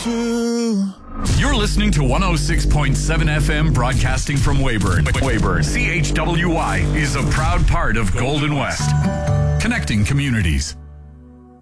too. You're listening to 106.7 FM broadcasting from Weyburn. CHWY is a proud part of Golden West. Connecting communities.